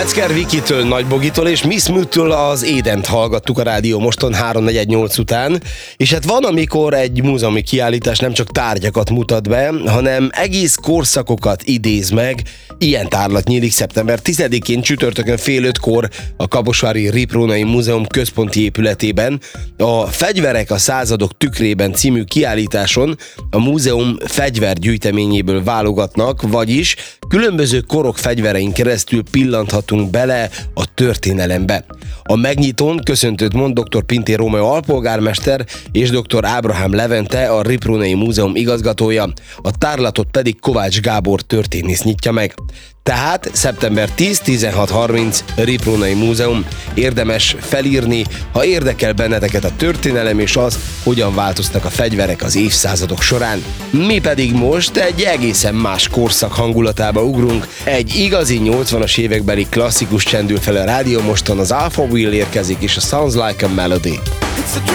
Ecker Vikitől, Nagy Bogitól és Miss Mood-től az Édent hallgattuk a Rádió Moston 3-4-8 után, és hát van, amikor egy múzeumi kiállítás nem csak tárgyakat mutat be, hanem egész korszakokat idéz meg. Ilyen tárlat nyílik szeptember 10-én csütörtökön fél 5-kor a Kaposvári Riprónai Múzeum központi épületében. A Fegyverek a századok tükrében című kiállításon a múzeum fegyvergyűjteményéből válogatnak, vagyis különböző korok fegyverein keresztül pillanthatunk bele a történelembe. A megnyitón köszöntőt mond dr. Pintér Rómeó alpolgármester és dr. Ábrahám Levente, a Riprónai Múzeum igazgatója, a tárlatot pedig Kovács Gábor történész nyitja meg. Tehát szeptember 10-16-30 Riprónai Múzeum. Érdemes felírni, ha érdekel benneteket a történelem és az, hogyan változtak a fegyverek az évszázadok során. Mi pedig most egy egészen más korszak hangulatába ugrunk. Egy igazi 80-as évekbeli klasszikus csendül fel a Rádió Moston, az Alpha Wheel érkezik és a Sounds Like a Melody.